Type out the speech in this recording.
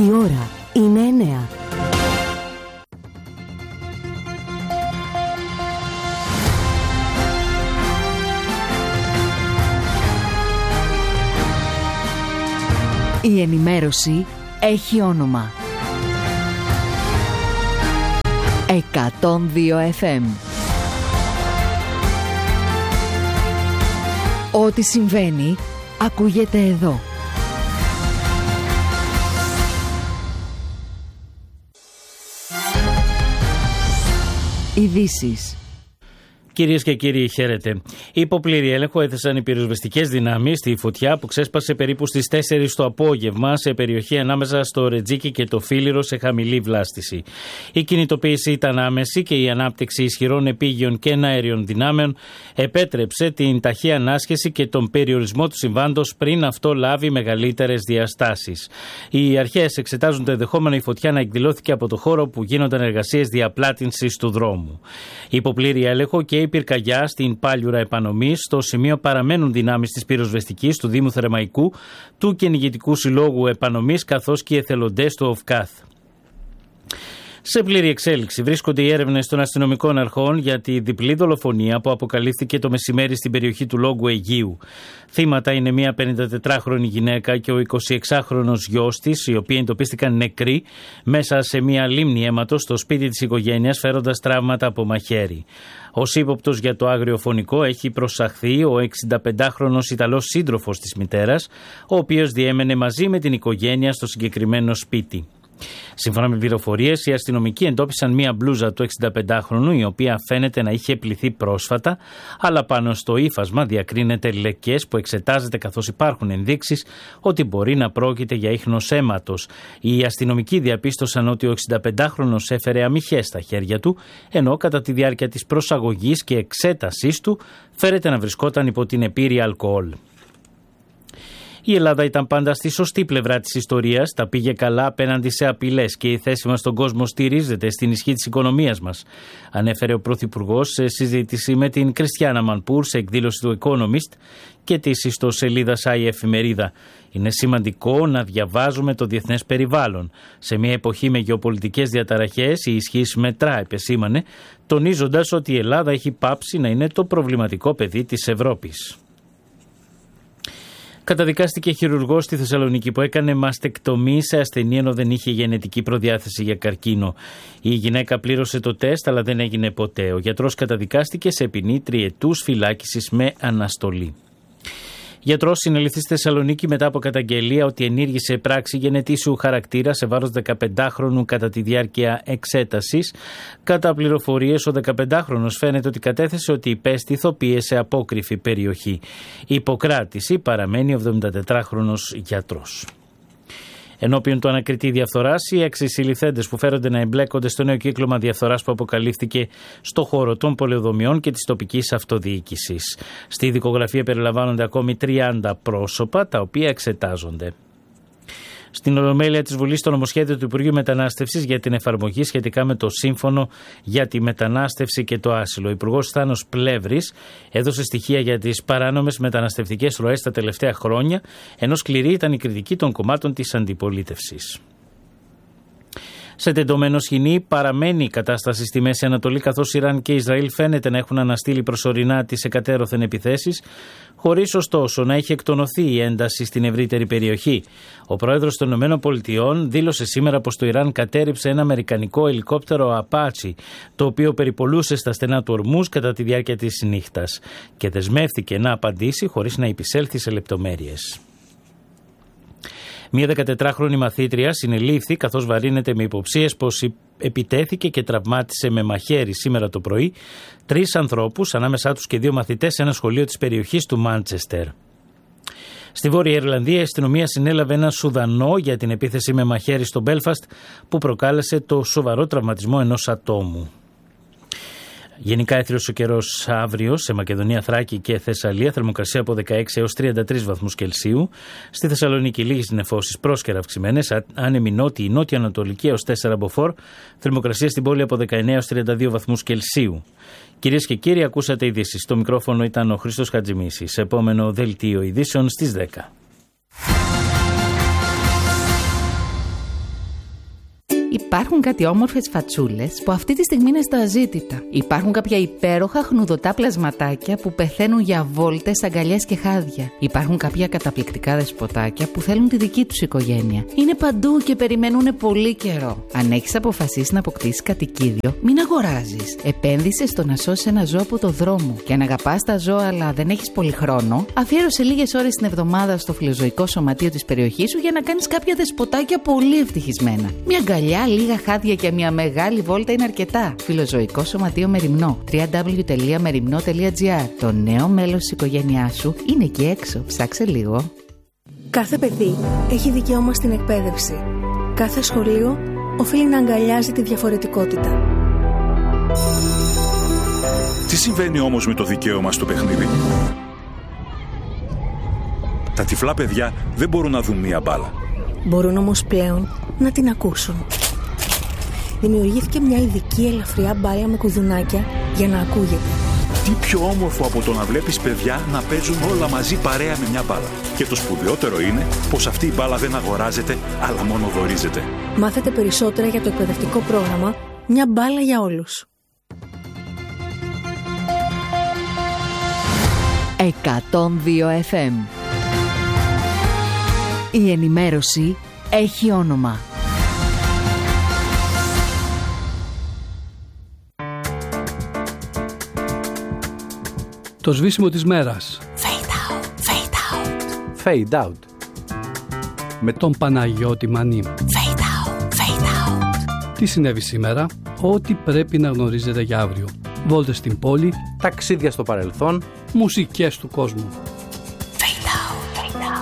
Η ώρα είναι 9. Η ενημέρωση έχει όνομα. 102 FM. Ό,τι συμβαίνει, ακούγεται εδώ. Ειδήσεις. Κυρίες και κύριοι, χαίρετε. Υπό πλήρη έλεγχο έθεσαν οι πυροσβεστικές δυνάμεις στη φωτιά που ξέσπασε περίπου στις 4 το απόγευμα σε περιοχή ανάμεσα στο Ρετζίκι και το Φίλιρο σε χαμηλή βλάστηση. Η κινητοποίηση ήταν άμεση και η ανάπτυξη ισχυρών επίγειων και εναέριων δυνάμεων επέτρεψε την ταχεία ανάσχεση και τον περιορισμό του συμβάντος πριν αυτό λάβει μεγαλύτερες διαστάσεις. Οι αρχές εξετάζουν το ενδεχόμενο η φωτιά να εκδηλώθηκε από το χώρο που γίνονταν εργασίες διαπλάτυνσης του δρόμου. Υπό πλήρη έλεγχο και η πυρκαγιά στην Πάλιουρα επανομής. Στο σημείο παραμένουν δυνάμεις της πυροσβεστικής, του Δήμου Θερεμαϊκού, του Κυνηγητικού Συλλόγου Επανομής καθώς και οι εθελοντές του ΟΦΚΑΘ. Σε πλήρη εξέλιξη βρίσκονται οι έρευνες των αστυνομικών αρχών για τη διπλή δολοφονία που αποκαλύφθηκε το μεσημέρι στην περιοχή του Λόγκου Αιγείου. Θύματα είναι μια 54χρονη γυναίκα και ο 26χρονος γιος της, οι οποίοι εντοπίστηκαν νεκροί μέσα σε μια λίμνη αίματος στο σπίτι της οικογένειας, φέροντας τραύματα από μαχαίρι. Ως ύποπτος για το αγριοφωνικό έχει προσαχθεί ο 65χρονος Ιταλός σύντροφος της μητέρας, ο οποίος διέμενε μαζί με την οικογένεια στο συγκεκριμένο σπίτι. Σύμφωνα με πληροφορίες, οι αστυνομικοί εντόπισαν μία μπλούζα του 65χρονου, η οποία φαίνεται να είχε πληθεί πρόσφατα, αλλά πάνω στο ύφασμα διακρίνεται λεκές που εξετάζεται καθώς υπάρχουν ενδείξεις ότι μπορεί να πρόκειται για ίχνος αίματος. Οι αστυνομικοί διαπίστωσαν ότι ο 65χρονος έφερε αμυχές στα χέρια του, ενώ κατά τη διάρκεια της προσαγωγής και εξέτασής του φέρεται να βρισκόταν υπό την επήρεια αλκοόλ. Η Ελλάδα ήταν πάντα στη σωστή πλευρά της ιστορίας, τα πήγε καλά απέναντι σε απειλές και η θέση μας στον κόσμο στηρίζεται στην ισχύ της οικονομίας μας, ανέφερε ο Πρωθυπουργός σε συζήτηση με την Κριστιάνα Μανπούρ σε εκδήλωση του Economist και της ιστοσελίδας η Εφημερίδα. Είναι σημαντικό να διαβάζουμε το διεθνές περιβάλλον. Σε μια εποχή με γεωπολιτικές διαταραχές η ισχύς μετρά, επεσήμανε, τονίζοντας ότι η Ελλάδα έχει πάψει να είναι το προβληματικό παιδί της Ευρώπης. Καταδικάστηκε χειρουργός στη Θεσσαλονίκη που έκανε μαστεκτομή σε ασθενή ενώ δεν είχε γενετική προδιάθεση για καρκίνο. Η γυναίκα πλήρωσε το τεστ αλλά δεν έγινε ποτέ. Ο γιατρός καταδικάστηκε σε ποινή 3 ετούς φυλάκισης με αναστολή. Γιατρός συνελήφθη στη Θεσσαλονίκη μετά από καταγγελία ότι ενήργησε πράξη γενετήσιου χαρακτήρα σε βάρος 15χρονου κατά τη διάρκεια εξέτασης. Κατά πληροφορίες, ο 15χρονος φαίνεται ότι κατέθεσε ότι υπέστη ηθοποιία σε απόκρυφη περιοχή. Η υποκράτηση παραμένει ο 74χρονος γιατρός. Ενώπιον του ανακριτή διαφθοράς, οι 6 συλληφθέντες που φέρονται να εμπλέκονται στο νέο κύκλωμα διαφθοράς που αποκαλύφθηκε στο χώρο των πολεοδομιών και της τοπικής αυτοδιοίκησης. Στη δικογραφία περιλαμβάνονται ακόμη 30 πρόσωπα, τα οποία εξετάζονται. Στην Ολομέλεια της Βουλής, το νομοσχέδιο του Υπουργείου Μετανάστευσης για την εφαρμογή σχετικά με το Σύμφωνο για τη Μετανάστευση και το Άσυλο. Ο Υπουργός Θάνος Πλεύρης έδωσε στοιχεία για τις παράνομες μεταναστευτικές ροές τα τελευταία χρόνια, ενώ σκληρή ήταν η κριτική των κομμάτων της αντιπολίτευσης. Σε τεντωμένο σκηνή παραμένει η κατάσταση στη Μέση Ανατολή, καθώς Ιράν και Ισραήλ φαίνεται να έχουν αναστείλει προσωρινά τις εκατέρωθεν επιθέσεις, χωρίς ωστόσο να έχει εκτονωθεί η ένταση στην ευρύτερη περιοχή. Ο πρόεδρος των ΗΠΑ δήλωσε σήμερα πως το Ιράν κατέρριψε ένα αμερικανικό ελικόπτερο Apache, το οποίο περιπολούσε στα στενά του Ορμούζ κατά τη διάρκεια της νύχτας, και δεσμεύτηκε να απαντήσει χωρίς να επισέλθει σε λεπτομέρειες. Μια 14χρονη μαθήτρια συνελήφθη καθώς βαρύνεται με υποψίες πως επιτέθηκε και τραυμάτισε με μαχαίρι σήμερα το πρωί 3 ανθρώπους, ανάμεσά τους και 2 μαθητές, σε ένα σχολείο της περιοχής του Μάντσεστερ. Στη Βόρεια Ιρλανδία η αστυνομία συνέλαβε έναν Σουδανό για την επίθεση με μαχαίρι στο Μπέλφαστ που προκάλεσε το σοβαρό τραυματισμό ενός ατόμου. Γενικά έθριος ο καιρός αύριο σε Μακεδονία, Θράκη και Θεσσαλία, θερμοκρασία από 16 έως 33 βαθμούς Κελσίου. Στη Θεσσαλονίκη λίγες νεφώσεις πρόσκαιρα αυξημένες, άνεμη νότιη, νότιο-ανατολική έως 4 μποφόρ, θερμοκρασία στην πόλη από 19 έως 32 βαθμούς Κελσίου. Κυρίες και κύριοι, ακούσατε ειδήσεις. Στο μικρόφωνο ήταν ο Χρήστος Χατζημίσης. Επόμενο δελτίο ειδήσεων στις 10. Υπάρχουν κάτι όμορφες φατσούλες που αυτή τη στιγμή είναι στα αζήτητα. Υπάρχουν κάποια υπέροχα χνουδωτά πλασματάκια που πεθαίνουν για βόλτες, αγκαλιές και χάδια. Υπάρχουν κάποια καταπληκτικά δεσποτάκια που θέλουν τη δική τους οικογένεια. Είναι παντού και περιμένουν πολύ καιρό. Αν έχεις αποφασίσει να αποκτήσεις κατοικίδιο, μην αγοράζεις. Επένδυσε στο να σώσεις ένα ζώο από το δρόμο. Και αν αγαπάς τα ζώα αλλά δεν έχεις πολύ χρόνο, αφιέρωσε λίγες ώρες την εβδομάδα στο φιλοζωικό σωματείο της περιοχής σου για να κάνεις κάποια δεσποτάκια πολύ ευτυχισμένα. Μια αγκαλιά, λίγα χάδια και μια μεγάλη βόλτα είναι αρκετά. Φιλοζωικό σωματείο Μεριμνό. www.merimno.gr. Το νέο μέλος της οικογένειάς σου είναι εκεί έξω. Ψάξε λίγο. Κάθε παιδί έχει δικαίωμα στην εκπαίδευση. Κάθε σχολείο οφείλει να αγκαλιάζει τη διαφορετικότητα. Τι συμβαίνει όμως με το δικαίωμα στο παιχνίδι? Τα τυφλά παιδιά δεν μπορούν να δουν μία μπάλα. Μπορούν όμως πλέον να την ακούσουν. Δημιουργήθηκε μια ειδική ελαφριά μπάλα με κουδουνάκια για να ακούγεται. Τι πιο όμορφο από το να βλέπεις παιδιά να παίζουν όλα μαζί παρέα με μια μπάλα. Και το σπουδαιότερο είναι πως αυτή η μπάλα δεν αγοράζεται, αλλά μόνο δωρίζεται. Μάθετε περισσότερα για το εκπαιδευτικό πρόγραμμα «Μια μπάλα για όλους». 102 FM. Η ενημέρωση έχει όνομα. Το σβήσιμο της μέρας. Fade out, fade out. Fade out. Με τον Παναγιώτη Μανή. Fade out, fade out. Τι συνέβη σήμερα? Ό,τι πρέπει να γνωρίζετε για αύριο. Βόλτες στην πόλη. Ταξίδια στο παρελθόν. Μουσικές του κόσμου.